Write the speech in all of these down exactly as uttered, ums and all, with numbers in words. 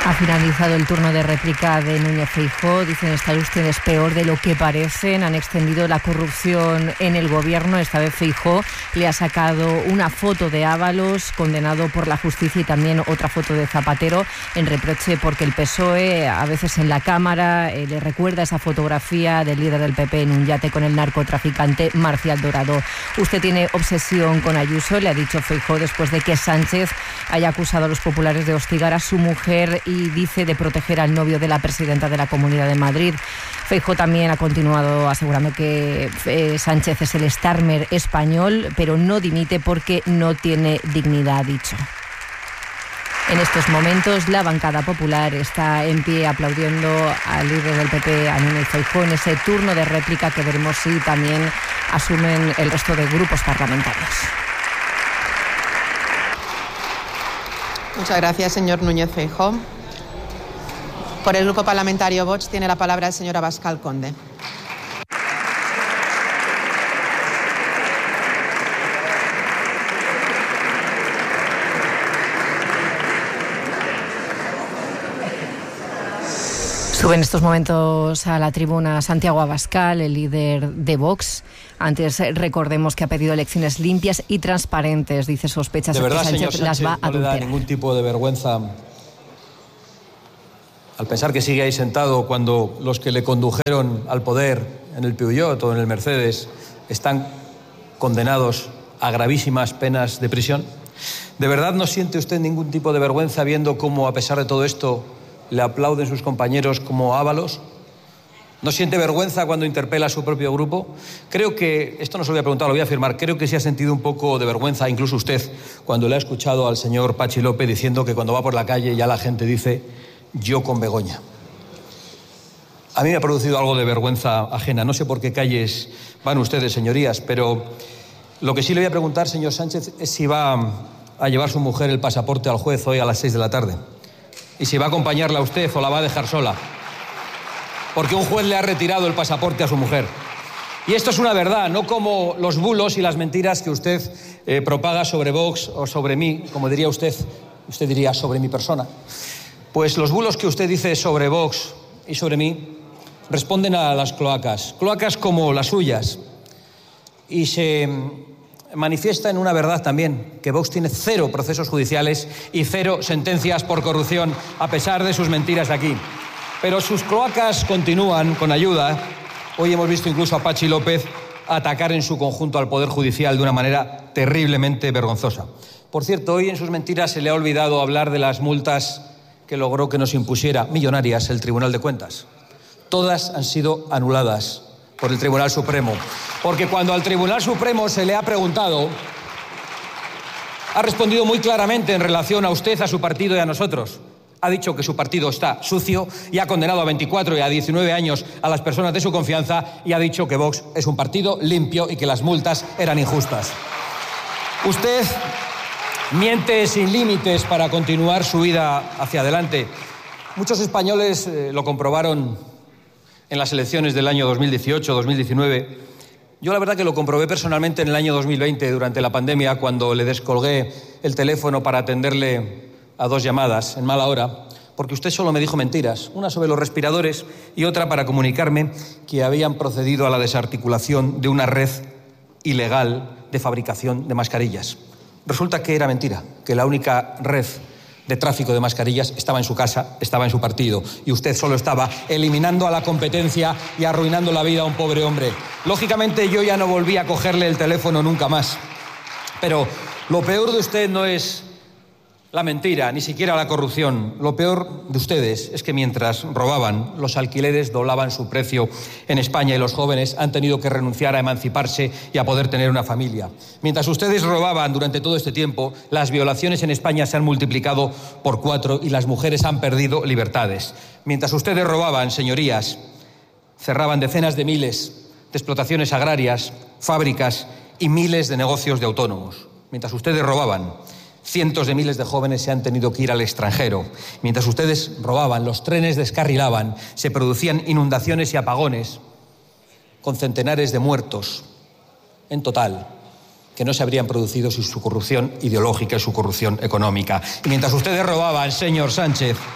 Ha finalizado el turno de réplica de Núñez Feijóo. Dicen, están ustedes peor de lo que parecen. Han extendido la corrupción en el gobierno. Esta vez Feijóo le ha sacado una foto de Ábalos, condenado por la justicia, y también otra foto de Zapatero, en reproche porque el P S O E, a veces en la Cámara, eh, le recuerda esa fotografía del líder del P P en un yate con el narcotraficante Marcial Dorado. Usted tiene obsesión con Ayuso, le ha dicho Feijóo después de que Sánchez haya acusado a los populares de hostigar a su mujer y dice de proteger al novio de la presidenta de la Comunidad de Madrid. Feijóo también ha continuado asegurando que eh, Sánchez es el Starmer español, pero no dimite porque no tiene dignidad, ha dicho. En estos momentos la bancada popular está en pie aplaudiendo al líder del P P, a Núñez Feijóo, en ese turno de réplica que veremos si también asumen el resto de grupos parlamentarios. Muchas gracias, señor Núñez Feijóo. Por el Grupo Parlamentario Vox tiene la palabra el señor Abascal Conde. Sube en estos momentos a la tribuna Santiago Abascal, el líder de Vox. Antes, recordemos que ha pedido elecciones limpias y transparentes. Dice sospechas de verdad, que Sánchez, Sánchez las va a no adulterar. le da ningún tipo de vergüenza al pensar que sigue ahí sentado cuando los que le condujeron al poder en el Peugeot o en el Mercedes están condenados a gravísimas penas de prisión. ¿De verdad no siente usted ningún tipo de vergüenza viendo cómo, a pesar de todo esto, le aplauden sus compañeros como Ábalos? ¿No siente vergüenza cuando interpela a su propio grupo? Creo que, esto no se lo voy a preguntar, lo voy a afirmar, creo que sí ha sentido un poco de vergüenza, incluso usted, cuando le ha escuchado al señor Pachi López diciendo que cuando va por la calle ya la gente dice "yo con Begoña". A mí me ha producido algo de vergüenza ajena. No sé por qué calles van ustedes, señorías, pero lo que sí le voy a preguntar, señor Sánchez, es si va a llevar su mujer el pasaporte al juez hoy a las seis de la tarde. Y si va a acompañarla a usted o la va a dejar sola. Porque un juez le ha retirado el pasaporte a su mujer. Y esto es una verdad, no como los bulos y las mentiras que usted eh, propaga sobre Vox o sobre mí, como diría usted, usted diría sobre mi persona. Pues los bulos que usted dice sobre Vox y sobre mí responden a las cloacas, cloacas como las suyas. Y se manifiesta en una verdad también, que Vox tiene cero procesos judiciales y cero sentencias por corrupción, a pesar de sus mentiras aquí. Pero sus cloacas continúan con ayuda. Hoy hemos visto incluso a Pachi López atacar en su conjunto al Poder Judicial de una manera terriblemente vergonzosa. Por cierto, hoy en sus mentiras se le ha olvidado hablar de las multas que logró que nos impusiera, millonarias, el Tribunal de Cuentas. Todas han sido anuladas por el Tribunal Supremo. Porque cuando al Tribunal Supremo se le ha preguntado, ha respondido muy claramente en relación a usted, a su partido y a nosotros. Ha dicho que su partido está sucio y ha condenado a veinticuatro y a diecinueve años a las personas de su confianza y ha dicho que Vox es un partido limpio y que las multas eran injustas. Usted miente sin límites para continuar su vida hacia adelante. Muchos españoles eh, lo comprobaron en las elecciones del año dos mil dieciocho dos mil diecinueve. Yo la verdad que lo comprobé personalmente en el año dos mil veinte, durante la pandemia, cuando le descolgué el teléfono para atenderle a dos llamadas en mala hora, porque usted solo me dijo mentiras, una sobre los respiradores y otra para comunicarme que habían procedido a la desarticulación de una red ilegal de fabricación de mascarillas. Resulta que era mentira, que la única red de tráfico de mascarillas estaba en su casa, estaba en su partido, y usted solo estaba eliminando a la competencia y arruinando la vida a un pobre hombre. Lógicamente yo ya no volví a cogerle el teléfono nunca más. Pero lo peor de usted no es la mentira, ni siquiera la corrupción. Lo peor de ustedes es que mientras robaban, los alquileres doblaban su precio en España y los jóvenes han tenido que renunciar a emanciparse y a poder tener una familia. Mientras ustedes robaban durante todo este tiempo, las violaciones en España se han multiplicado por cuatro y las mujeres han perdido libertades. Mientras ustedes robaban, señorías, cerraban decenas de miles de explotaciones agrarias, fábricas y miles de negocios de autónomos. Mientras ustedes robaban, cientos de miles de jóvenes se han tenido que ir al extranjero. Mientras ustedes robaban, los trenes descarrilaban, se producían inundaciones y apagones, con centenares de muertos en total, que no se habrían producido sin su corrupción ideológica y su corrupción económica. Y mientras ustedes robaban, señor Sánchez,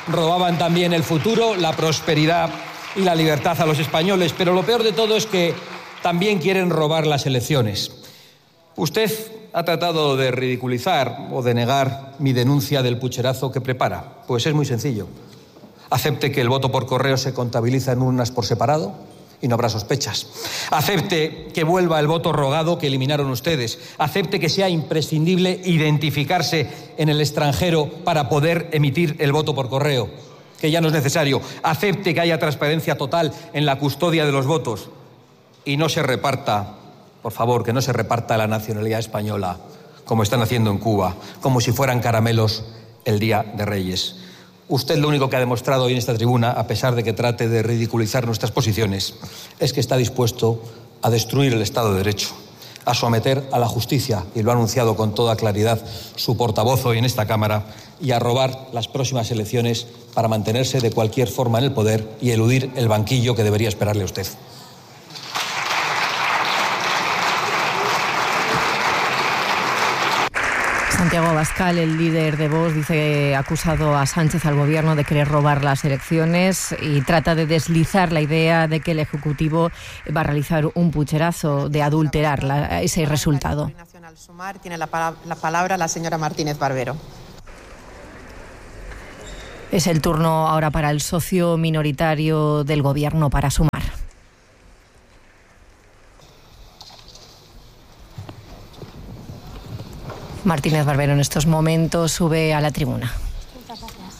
robaban también el futuro, la prosperidad y la libertad a los españoles. Pero lo peor de todo es que también quieren robar las elecciones. Usted ha tratado de ridiculizar o de negar mi denuncia del pucherazo que prepara. Pues es muy sencillo. Acepte que el voto por correo se contabiliza en urnas por separado y no habrá sospechas. Acepte que vuelva el voto rogado que eliminaron ustedes. Acepte que sea imprescindible identificarse en el extranjero para poder emitir el voto por correo, que ya no es necesario. Acepte que haya transparencia total en la custodia de los votos y no se reparta, por favor, que no se reparta la nacionalidad española como están haciendo en Cuba, como si fueran caramelos el Día de Reyes. Usted lo único que ha demostrado hoy en esta tribuna, a pesar de que trate de ridiculizar nuestras posiciones, es que está dispuesto a destruir el Estado de Derecho, a someter a la justicia, y lo ha anunciado con toda claridad su portavoz hoy en esta Cámara, y a robar las próximas elecciones para mantenerse de cualquier forma en el poder y eludir el banquillo que debería esperarle a usted. Santiago Abascal, el líder de Vox, dice que ha acusado a Sánchez, al gobierno, de querer robar las elecciones y trata de deslizar la idea de que el Ejecutivo va a realizar un pucherazo, de adulterar la, ese resultado. Tiene la palabra la señora Martínez Barbero. Es el turno ahora para el socio minoritario del gobierno para Sumar. Martínez Barbero en estos momentos sube a la tribuna. Muchas gracias.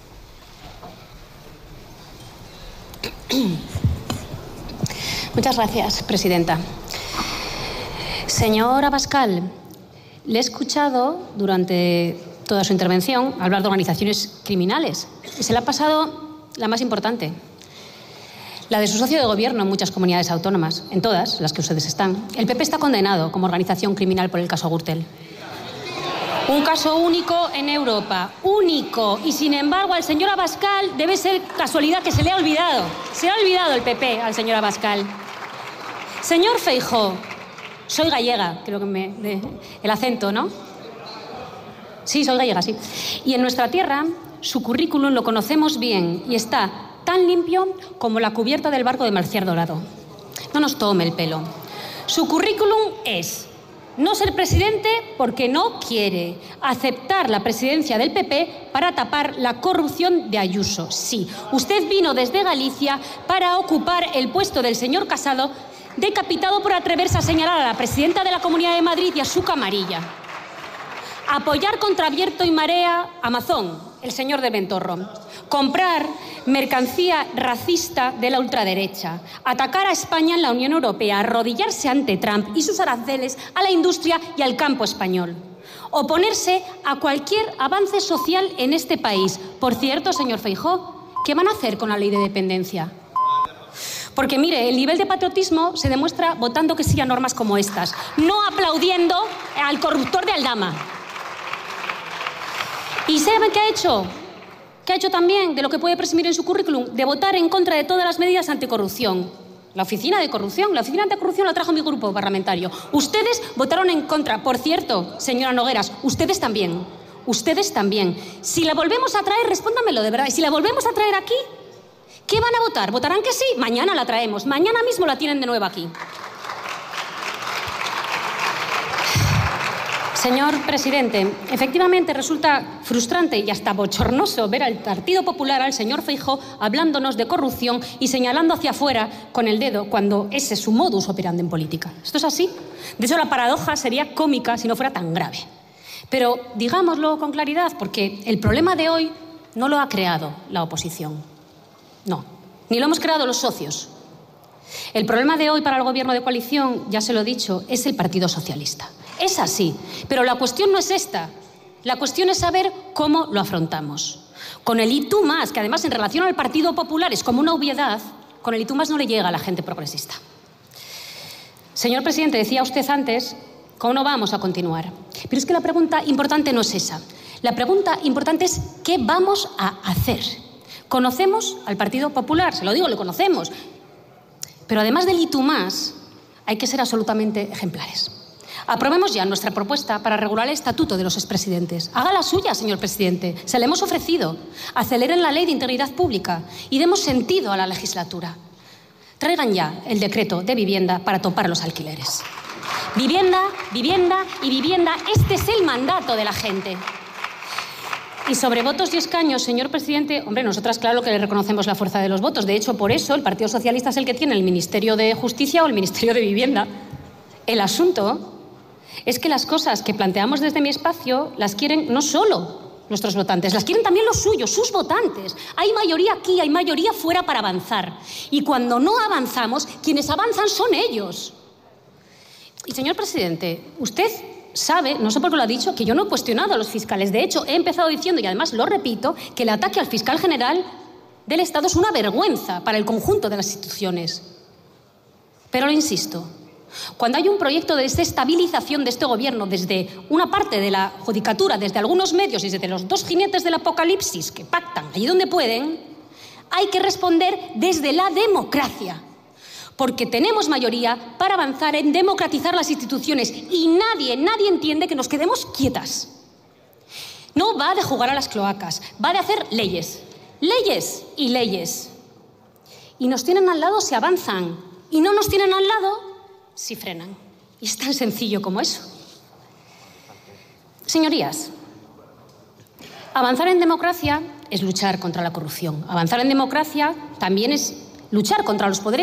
Muchas gracias, presidenta. Señor Abascal, le he escuchado durante toda su intervención hablar de organizaciones criminales y se le ha pasado la más importante, la de su socio de gobierno en muchas comunidades autónomas, en todas las que ustedes están. El P P está condenado como organización criminal por el caso Gürtel. Un caso único en Europa, único. Y sin embargo al señor Abascal debe ser casualidad que se le ha olvidado. Se le ha olvidado el P P al señor Abascal. Señor Feijóo, soy gallega, creo que me... De, el acento, ¿no? Sí, soy gallega, sí. Y en nuestra tierra su currículum lo conocemos bien y está tan limpio como la cubierta del barco de Marcial Dorado. No nos tome el pelo. Su currículum es... no ser presidente porque no quiere, aceptar la presidencia del P P para tapar la corrupción de Ayuso. Sí, usted vino desde Galicia para ocupar el puesto del señor Casado, decapitado por atreverse a señalar a la presidenta de la Comunidad de Madrid y a su camarilla. Apoyar contra viento y marea Amazon, el señor de Ventorro. Comprar mercancía racista de la ultraderecha. Atacar a España en la Unión Europea. Arrodillarse ante Trump y sus aranceles a la industria y al campo español. Oponerse a cualquier avance social en este país. Por cierto, señor Feijóo, ¿qué van a hacer con la ley de dependencia? Porque, mire, el nivel de patriotismo se demuestra votando que sí a normas como estas, no aplaudiendo al corruptor de Aldama. ¿Y saben qué ha hecho? ¿Qué ha hecho también de lo que puede presumir en su currículum? De votar en contra de todas las medidas anticorrupción. La oficina de corrupción, la oficina anticorrupción la trajo mi grupo parlamentario. Ustedes votaron en contra. Por cierto, señora Nogueras, ustedes también. Ustedes también. Si la volvemos a traer, respóndamelo de verdad. Y si la volvemos a traer aquí, ¿qué van a votar? ¿Votarán que sí? Mañana la traemos. Mañana mismo la tienen de nuevo aquí. Señor presidente, efectivamente resulta frustrante y hasta bochornoso ver al Partido Popular, al señor Feijóo, hablándonos de corrupción y señalando hacia afuera con el dedo cuando ese es su modus operandi en política. ¿Esto es así? De hecho, la paradoja sería cómica si no fuera tan grave. Pero digámoslo con claridad, porque el problema de hoy no lo ha creado la oposición. No, ni lo hemos creado los socios. El problema de hoy para el gobierno de coalición, ya se lo he dicho, es el Partido Socialista. Es así, pero la cuestión no es esta. La cuestión es saber cómo lo afrontamos. Con el y tú más, que además en relación al Partido Popular es como una obviedad, con el y tú más no le llega a la gente progresista. Señor presidente, decía usted antes, ¿cómo no vamos a continuar? Pero es que la pregunta importante no es esa. La pregunta importante es ¿qué vamos a hacer? Conocemos al Partido Popular, se lo digo, lo conocemos. Pero además del y tú más, hay que ser absolutamente ejemplares. Aprobemos ya nuestra propuesta para regular el estatuto de los expresidentes. Haga la suya, señor presidente. Se la hemos ofrecido. Aceleren la ley de integridad pública y demos sentido a la legislatura. Traigan ya el decreto de vivienda para topar los alquileres. Vivienda, vivienda y vivienda. Este es el mandato de la gente. Y sobre votos y escaños, señor presidente, hombre, nosotras claro que le reconocemos la fuerza de los votos. De hecho, por eso el Partido Socialista es el que tiene el Ministerio de Justicia o el Ministerio de Vivienda. El asunto es que las cosas que planteamos desde mi espacio las quieren no solo nuestros votantes, las quieren también los suyos, sus votantes. Hay mayoría aquí, hay mayoría fuera para avanzar. Y cuando no avanzamos, quienes avanzan son ellos. Y, señor presidente, usted sabe, no sé por qué lo ha dicho, que yo no he cuestionado a los fiscales. De hecho, he empezado diciendo, y además lo repito, que el ataque al fiscal general del Estado es una vergüenza para el conjunto de las instituciones. Pero lo insisto, cuando hay un proyecto de desestabilización de este gobierno desde una parte de la judicatura, desde algunos medios y desde los dos jinetes del apocalipsis que pactan allí donde pueden, hay que responder desde la democracia. Porque tenemos mayoría para avanzar en democratizar las instituciones y nadie, nadie entiende que nos quedemos quietas. No va de jugar a las cloacas, va de hacer leyes, leyes y leyes. Y nos tienen al lado si avanzan y no nos tienen al lado si frenan. Y es tan sencillo como eso. Señorías, avanzar en democracia es luchar contra la corrupción. Avanzar en democracia también es luchar contra los poderes